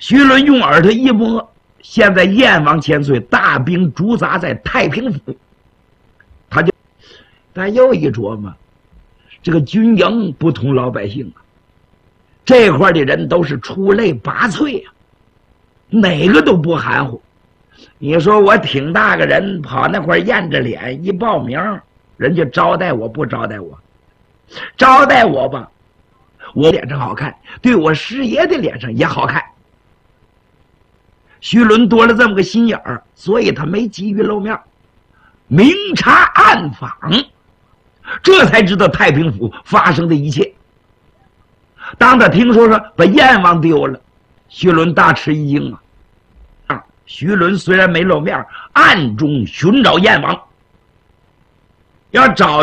徐伦用耳朵一摸，现在燕王千岁大兵驻扎在太平府，但又一琢磨，这个军营不同老百姓啊，这块的人都是出类拔萃啊，哪个都不含糊。你说我挺大个人跑那块验着脸一报名，人家招待我不招待我？招待我吧，我脸上好看，对我师爷的脸上也好看。徐伦多了这么个心眼儿，所以他没急于露面，明察暗访，这才知道太平府发生的一切。当他听说把燕王丢了，徐伦大吃一惊啊！徐伦虽然没露面，暗中寻找燕王，要找